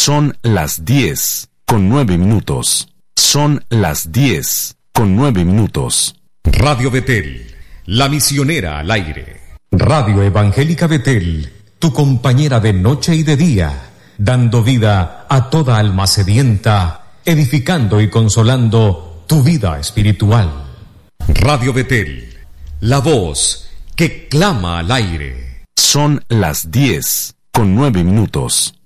Son las 10:09. Son las 10:09. Radio Betel, la misionera al aire. Radio Evangélica Betel, tu compañera de noche y de día, dando vida a toda alma sedienta, edificando y consolando tu vida espiritual. Radio Betel, la voz que clama al aire. Son las 10:09.